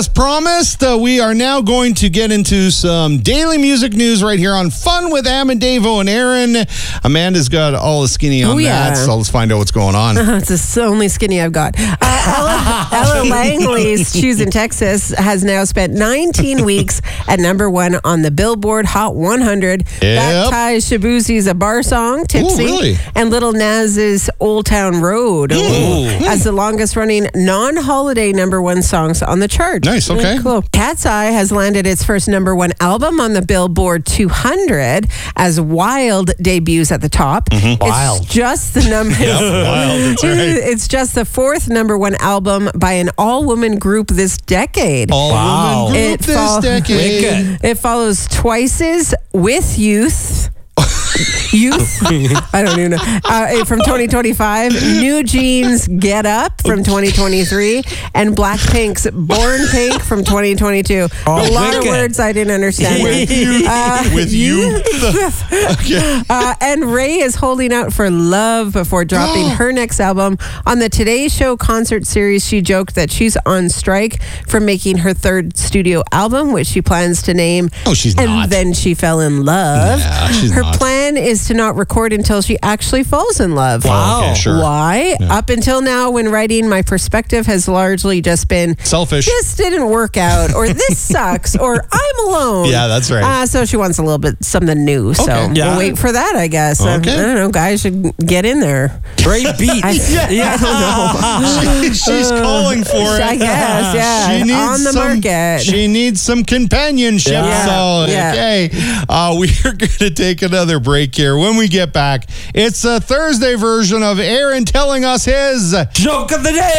as promised, we are now going to get into some daily music news right here on Fun with Amendevo and Aaron. Amanda's got all the skinny on that, so let's find out what's going on. It's the only skinny I've got. Ella Langley's Choose in Texas has now spent 19 weeks at number 1 on the Billboard Hot 100. That ties Shabuzi's A Bar Song, Tipsy, really? and Little Nas's Old Town Road as the longest running non-holiday number 1 songs on the chart. Nice, okay. Cool. Cat's Eye has landed its first number 1 album on the Billboard 200 as Wild debuts at the top. Wild. It's just the number. Wild, that's right. It's just the 4th number 1 album by an all-woman group this decade. All-woman group this decade. It follows Twice's With Youth. I don't even know. From 2025, New Jeans Get Up from 2023, and Blackpink's Born Pink from 2022. A lot of words I didn't understand. With you. And Ray is holding out for love before dropping her next album. On the Today Show concert series, she joked that she's on strike for making her 3rd studio album, which she plans to name. Oh, she's and not. Then she fell in love. Yeah, she's her not. plan is to not record until she actually falls in love. Wow. Okay, sure. Why? Yeah. Up until now, when writing, my perspective has largely just been selfish. This didn't work out, or this sucks, or I'm alone. Yeah, that's right. So she wants a little bit something new. So we'll wait for that, I guess. Okay. I don't know. Guys should get in there. Great beat. I don't know. She's calling for it. I guess, yeah. She needs on the market. She needs some companionship. Yeah. So, okay. We are going to take another break here. When we get back, it's a Thursday version of Aaron telling us his joke of the day.